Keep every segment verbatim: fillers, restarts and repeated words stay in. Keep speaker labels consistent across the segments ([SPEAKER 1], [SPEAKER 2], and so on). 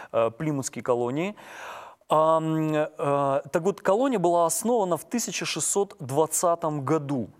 [SPEAKER 1] Плимутской колонии. Так вот, колония была основана в тысяча шестьсот двадцатом году.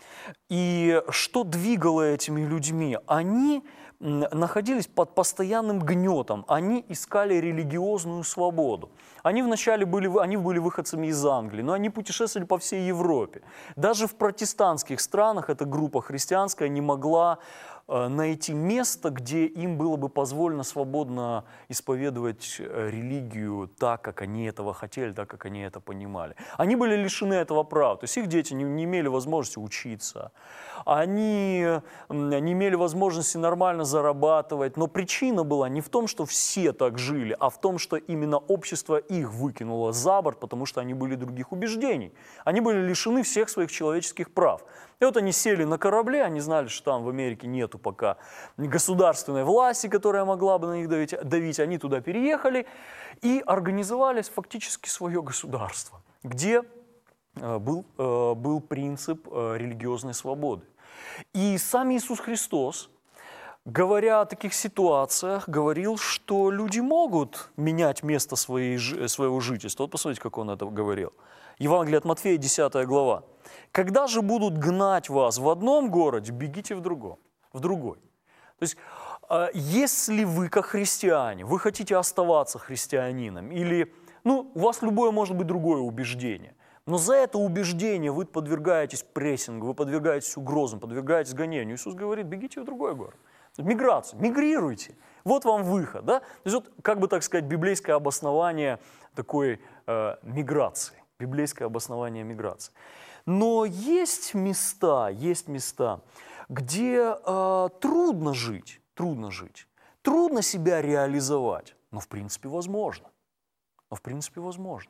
[SPEAKER 1] И что двигало этими людьми? Они находились под постоянным гнетом, они искали религиозную свободу. Они вначале были, они были выходцами из Англии, но они путешествовали по всей Европе. Даже в протестантских странах эта группа христианская не могла найти место, где им было бы позволено свободно исповедовать религию так, как они этого хотели, так, как они это понимали. Они были лишены этого права, то есть их дети не, не имели возможности учиться, они не имели возможности нормально зарабатывать, но причина была не в том, что все так жили, а в том, что именно общество их выкинуло за борт, потому что они были других убеждений. Они были лишены всех своих человеческих прав. И вот они сели на корабле, они знали, что там в Америке нету пока государственной власти, которая могла бы на них давить, давить. Они туда переехали и организовали фактически свое государство, где был, был принцип религиозной свободы. И сам Иисус Христос, говоря о таких ситуациях, говорил, что люди могут менять место своей, своего жительства. Вот посмотрите, как он это говорил. Евангелие от Матфея, десятая глава. «Когда же будут гнать вас в одном городе, бегите в другом, в другой». То есть, если вы, как христиане, вы хотите оставаться христианином, или, ну, у вас любое может быть другое убеждение, но за это убеждение вы подвергаетесь прессингу, вы подвергаетесь угрозам, подвергаетесь гонению. Иисус говорит, бегите в другой город. Миграцию, мигрируйте. Вот вам выход. Да? То есть, вот, как бы так сказать, библейское обоснование такой э, миграции. Библейское обоснование миграции. Но есть места, есть места, где э, трудно жить, трудно жить, трудно себя реализовать, но в принципе возможно. Но в принципе возможно.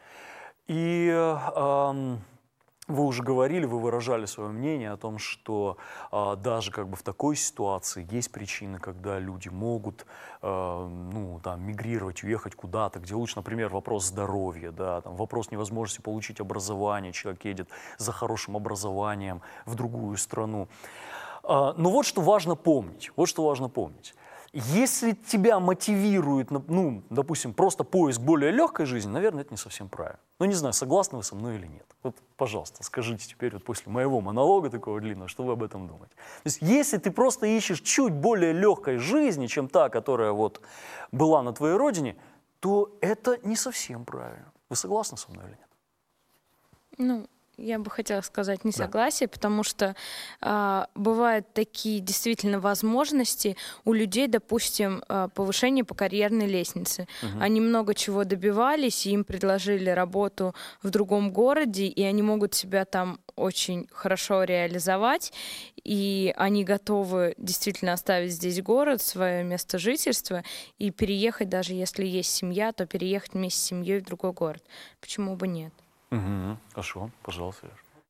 [SPEAKER 1] И э, вы уже говорили, вы выражали свое мнение о том, что э, даже как бы в такой ситуации есть причины, когда люди могут э, ну, там, мигрировать, уехать куда-то, где лучше, например, вопрос здоровья, да, там, вопрос невозможности получить образование, человек едет за хорошим образованием в другую страну. Э, но вот что важно помнить, вот что важно помнить. Если тебя мотивирует, ну, допустим, просто поиск более легкой жизни, наверное, это не совсем правильно. Ну, не знаю, согласны вы со мной или нет. Вот, пожалуйста, скажите теперь вот после моего монолога такого длинного, что вы об этом думаете. То есть, если ты просто ищешь чуть более легкой жизни, чем та, которая вот была на твоей родине, то это не совсем правильно. Вы согласны со мной или нет?
[SPEAKER 2] Ну, я бы хотела сказать не согласие, да. Потому что э, бывают такие действительно возможности у людей, допустим, э, повышение по карьерной лестнице. Угу. Они много чего добивались, и им предложили работу в другом городе, и они могут себя там очень хорошо реализовать, и они готовы действительно оставить здесь город, свое место жительства, и переехать, даже если есть семья, то переехать вместе с семьей в другой город. Почему бы нет?
[SPEAKER 1] Угу. Хорошо, пожалуйста.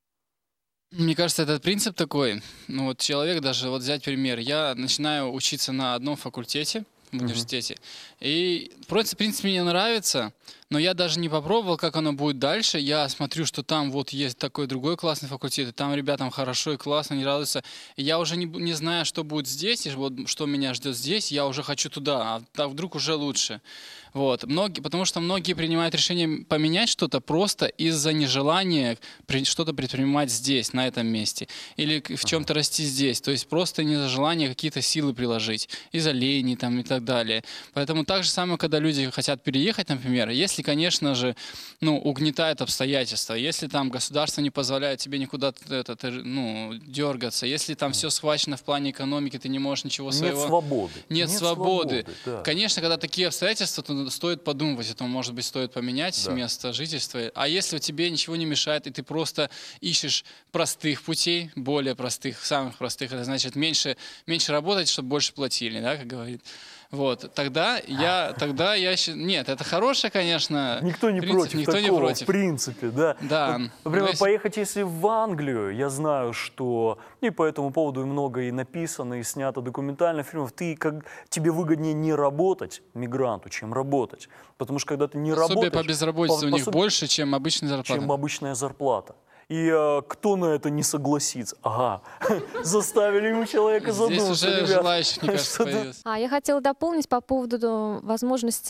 [SPEAKER 3] Мне кажется, этот принцип такой. Ну вот человек, даже вот взять пример. Я начинаю учиться на одном факультете в университете. Uh-huh. И принцип, принцип мне нравится, но я даже не попробовал, как оно будет дальше. Я смотрю, что там вот есть такой другой классный факультет, и там ребятам хорошо и классно, они радуются. И я уже не, не знаю, что будет здесь, и вот, что меня ждет здесь, я уже хочу туда, а так вдруг уже лучше. Вот. Многие, потому что многие принимают решение поменять что-то просто из-за нежелания что-то предпринимать здесь, на этом месте. Или в чем-то расти здесь. То есть просто не из-за желания какие-то силы приложить. Из-за лени там, и так далее. Поэтому так же самое, когда люди хотят переехать, например, если, конечно же, ну, угнетает обстоятельства, если там государство не позволяет тебе никуда это, ну, дергаться, если там все схвачено в плане экономики, ты не можешь ничего своего...
[SPEAKER 1] Нет свободы.
[SPEAKER 3] Нет, Нет свободы. свободы да. Конечно, когда такие обстоятельства, то стоит подумать, это, может быть, стоит поменять да. место жительства. А если тебе ничего не мешает, и ты просто ищешь простых путей, более простых, самых простых, это значит меньше, меньше работать, чтобы больше платили, да, как говорит. Вот, тогда я, тогда я... Нет, это хорошее, конечно...
[SPEAKER 1] Никто не
[SPEAKER 3] принцип,
[SPEAKER 1] против
[SPEAKER 3] никто
[SPEAKER 1] такого,
[SPEAKER 3] не против.
[SPEAKER 1] В принципе, да.
[SPEAKER 3] Да.
[SPEAKER 1] Вот, например,
[SPEAKER 3] если...
[SPEAKER 1] поехать, если в Англию, я знаю, что... И по этому поводу много и написано, и снято документальных фильмов. Ты, как, тебе выгоднее не работать мигранту, чем работать. Потому что когда ты не
[SPEAKER 3] Пособие
[SPEAKER 1] работаешь...
[SPEAKER 3] по безработице по, у них пособ... больше, чем обычная зарплата.
[SPEAKER 1] Чем обычная зарплата. И э, кто на это не согласится? Ага, заставили ему человека задуматься.
[SPEAKER 3] Здесь уже желающих, мне кажется, появилось.
[SPEAKER 4] А, я хотела дополнить по поводу возможности